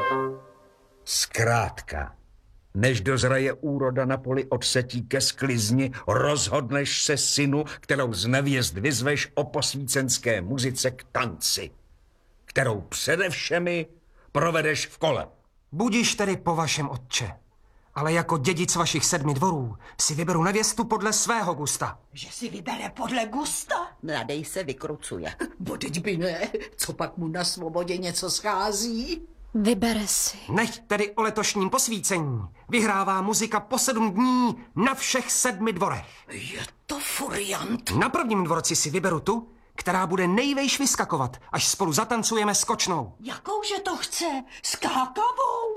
Zkrátka, než dozraje úroda na poli od setí ke sklizni, rozhodneš se, synu, kterou z nevěst vyzveš o posvícenské muzice k tanci, kterou předevšemi provedeš v kole. Budiš tedy po vašem otče, ale jako dědic vašich 7 dvorů si vyberu nevěstu podle svého gusta. Že si vybere podle gusta? Mladej se vykrucuje. Bodeď by ne, co pak mu na svobodě něco schází? Vybere si. Nechť tedy o letošním posvícení vyhrává muzika po 7 dní na všech 7 dvorech. Je to furiant. Na prvním dvorci si vyberu tu, která bude nejvejš vyskakovat, až spolu zatancujeme skočnou. Jakouže to chce? Skákavou?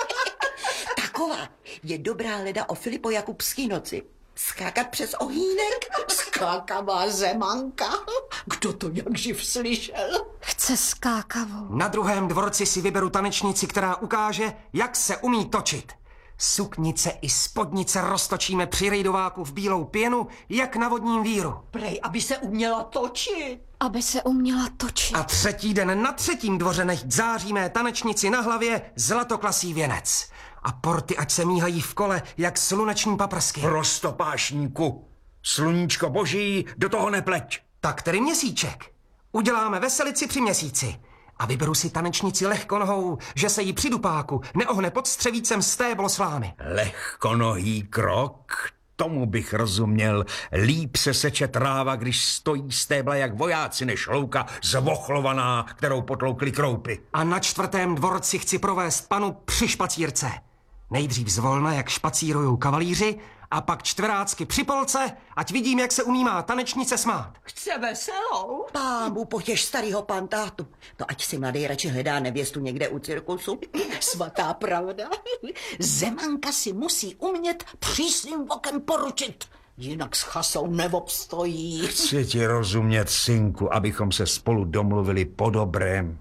Taková je dobrá leda o Filipojakubský noci. Skákat přes ohýnek? Skákavá zemanka? Kdo to jak živ slyšel? Chce skákavou. Na druhém dvorci si vyberu tanečnici, která ukáže, jak se umí točit. Suknice i spodnice roztočíme při rejdováku v bílou pěnu, jak na vodním víru. Prej, aby se uměla točit. Aby se uměla točit. A třetí den na třetím dvoře nechť září mé tanečnici na hlavě zlatoklasý věnec. A porty ať se míhají v kole, jak sluneční paprsky. Prostopášníku, sluníčko boží, do toho nepleť. Tak tedy měsíček. Uděláme veselici při měsíci. A vyberu si tanečnici lehkonohou, že se jí při dupáku neohne pod střevícem stéblo slámy. Lehkonohý krok, tomu bych rozuměl. Líp se seče tráva, když stojí stébla jak vojáci, než louka zvochlovaná, kterou potloukli kroupy. A na čtvrtém dvorci chci provést panu při špacírce. Nejdřív zvolna, jak špacírujou kavalíři, a pak čtverácky při polce, ať vidím, jak se umí má tanečnice smát. Chce veselou? Pámu, potěš starýho pantátu. To ať si mladý radši hledá nevěstu někde u cirkusu. Svatá pravda. Zemanka si musí umět přísným vokem poručit. Jinak s chasou neobstojí. Chci ti rozumět, synku, abychom se spolu domluvili po dobrém.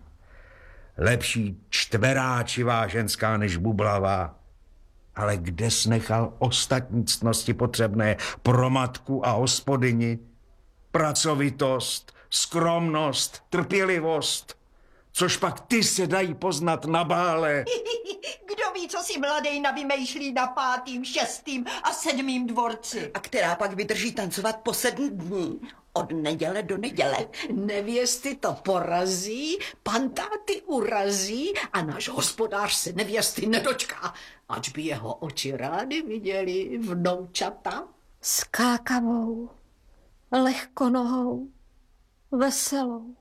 Lepší čtveráčivá ženská než bublavá. Ale kde jsi nechal ostatní ctnosti potřebné pro matku a hospodyni? Pracovitost, skromnost, trpělivost. Což pak ty se dají poznat na bále. Kdo ví, co si mladej navymýšlí na 5., 6. a 7. dvorci? A která pak vydrží tancovat po 7 dní. Od neděle do neděle. Nevěsty to porazí, pantáty urazí a náš hospodář se nevěsty nedočká. Ač by jeho oči rády viděli vnoučata. Skákavou, lehkonohou, veselou.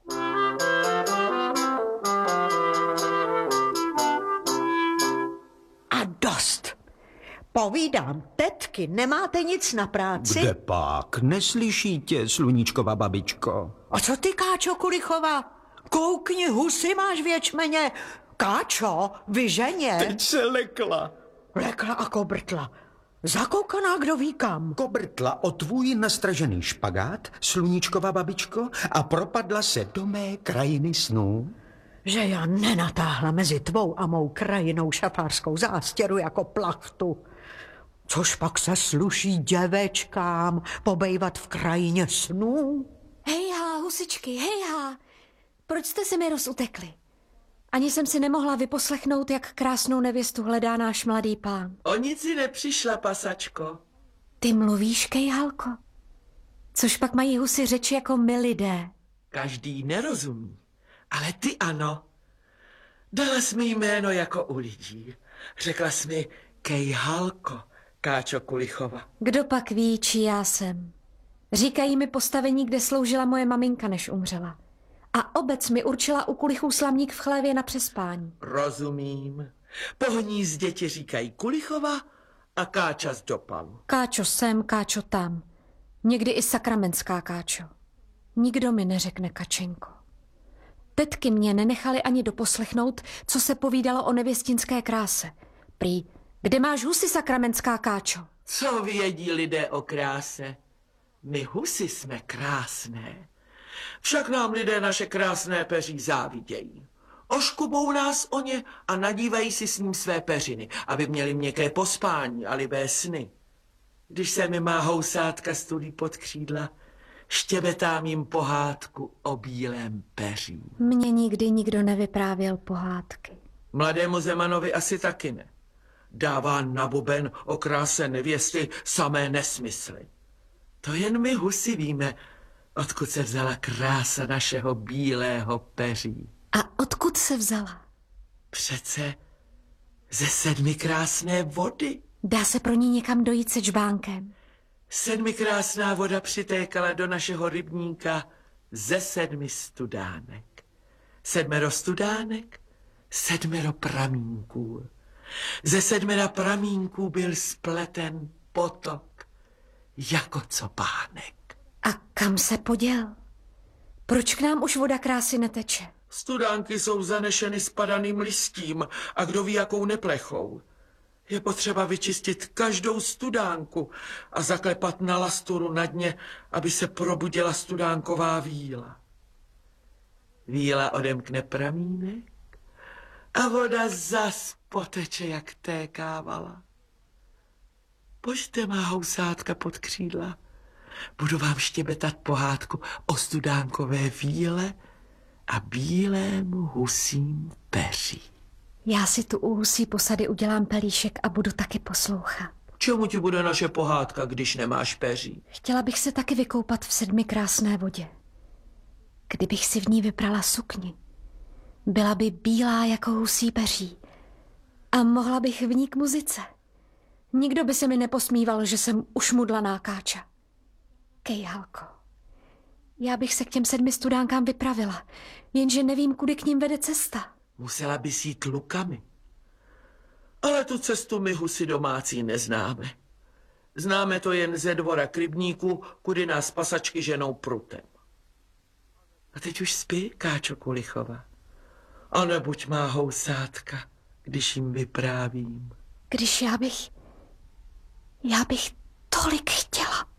A dost. Povídám, tetky, nemáte nic na práci? Kde pak? Neslyší tě, sluníčková babičko. A co ty, Káčo Kulichova? Koukni, husy máš v ječmeně. Káčo, vyženě. Teď se lekla. Lekla a kobrtla. Zakoukaná kdo ví kam. Kobrtla o tvůj nastražený špagát, sluníčková babičko, a propadla se do mé krajiny snů. Že já nenatáhla mezi tvou a mou krajinou šafářskou zástěru jako plachtu. Což pak se sluší děvečkám pobejvat v krajině snů. Hejhá, husičky, hejhá. Proč jste se mi rozutekli? Ani jsem si nemohla vyposlechnout, jak krásnou nevěstu hledá náš mladý pán. O nic si nepřišla, pasačko. Ty mluvíš, Kejhalko? Což pak mají husy řeči jako my lidé. Každý nerozumí, ale ty ano. Dala jsi mi jméno jako u lidí. Řekla jsi mi Kejhalko, Káčo Kulichova. Kdo pak ví, čí já jsem? Říkají mi postavení, kde sloužila moje maminka, než umřela. A obec mi určila u kulichů slamník v chlévě na přespání. Rozumím. Po hnízdě ti říkají Kulichova a Káča z Dopalu. Káčo sem, Káčo tam. Někdy i sakramentská Káčo. Nikdo mi neřekne Kačenko. Tetky mě nenechaly ani doposlechnout, co se povídalo o nevěstinské kráse. Prý, kde máš husy, sakramentská Káčo? Co vědí lidé o kráse? My husy jsme krásné. Však nám lidé naše krásné peří závidějí. Oškubou nás o ně a nadívají si s ním své peřiny, aby měli měkké pospání a libé sny. Když se mi má housátka stulí pod křídla, štěbetám jim pohádku o bílém peří. Mně nikdy nikdo nevyprávěl pohádky. Mladému Zemanovi asi taky ne. Dává na buben o kráse nevěsty samé nesmysly. To jen my Husy víme, odkud se vzala krása našeho bílého peří. A odkud se vzala? Přece ze 7 krásné vody. Dá se pro ní někam dojít se džbánkem? 7 krásná voda přitékala do našeho rybníka ze 7 studánek. 7 studánek, 7 pramínků. Ze 7 pramínků byl spleten potok jako copánek. A kam se poděl? Proč k nám už voda krásy neteče? Studánky jsou zanešeny spadaným listím a kdo ví jakou neplechou. Je potřeba vyčistit každou studánku a zaklepat na lasturu na dně, aby se probudila studánková víla. Víla odemkne pramínek a voda zas poteče, jak tékávala. Pojďte, má housátka pod křídla, budu vám štěbetat pohádku o studánkové víle a bílému husím peří. Já si tu u husí posady udělám pelíšek a budu taky poslouchat. Čemu ti bude naše pohádka, když nemáš peří? Chtěla bych se taky vykoupat v 7 krásné vodě. Kdybych si v ní vyprala sukni, byla by bílá jako husí peří a mohla bych v ní k muzice. Nikdo by se mi neposmíval, že jsem ušmudlaná káča. Kejhalko, já bych se k těm 7 studánkám vypravila, jenže nevím, kudy k ním vede cesta. Musela bys jít lukami. Ale tu cestu my Husy domácí neznáme. Známe to jen ze dvora k rybníku, kudy nás pasačky ženou prutem. A teď už spí, Káčo Kulichova. A nebuď má housátka, když jim vyprávím. Když já bych tolik chtěla.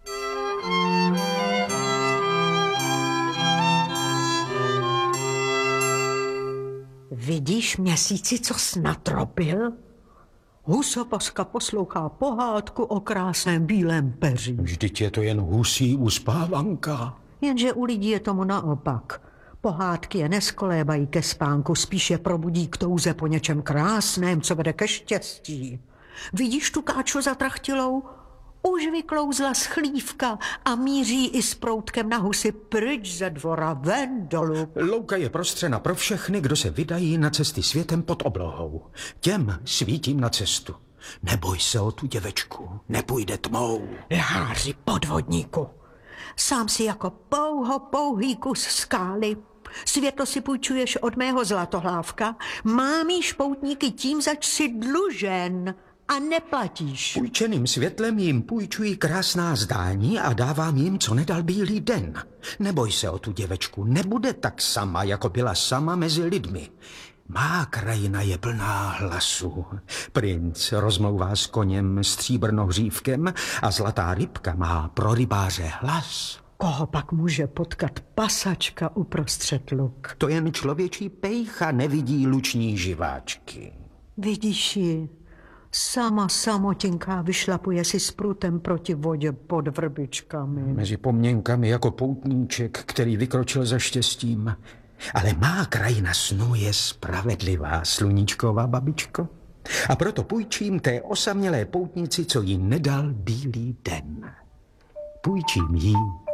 Vidíš, Měsíci, co jsi natropil? Husopaska poslouchá pohádku o krásném bílém peří. Vždyť je to jen husí uspávanka. Jenže u lidí je tomu naopak. Pohádky je neskolébají ke spánku, spíš je probudí k touze po něčem krásném, co vede ke štěstí. Vidíš tu Káču zatrachtilou? Už vyklouzla z chlívka a míří i s proutkem na husy pryč ze dvora, ven dolů. Louka je prostřena pro všechny, kdo se vydají na cesty světem pod oblohou. Těm svítím na cestu. Neboj se o tu děvečku, nepůjde tmou. Lháři podvodníku, sám si jako pouhý kus skály. Světlo si půjčuješ od mého zlatohlávka, mám jí špoutníky tím, zač si dlužen a neplatíš. Půjčeným světlem jim půjčují krásná zdání a dávám jim, co nedal bílý den. Neboj se o tu děvečku, nebude tak sama, jako byla sama mezi lidmi. Má krajina je plná hlasu. Princ rozmlouvá s koněm stříbrnohřívkem a zlatá rybka má pro rybáře hlas. Koho pak může potkat pasačka uprostřed luk? To jen člověčí pejcha nevidí luční živáčky. Vidíš ji? Sama samotinká vyšlapuje si s prutem proti vodě pod vrbičkami. Mezi pomněnkami jako poutníček, který vykročil za štěstím. Ale má krajina snů je spravedlivá, sluníčková babičko. A proto půjčím té osamělé poutnici, co jí nedal bílý den. Půjčím jí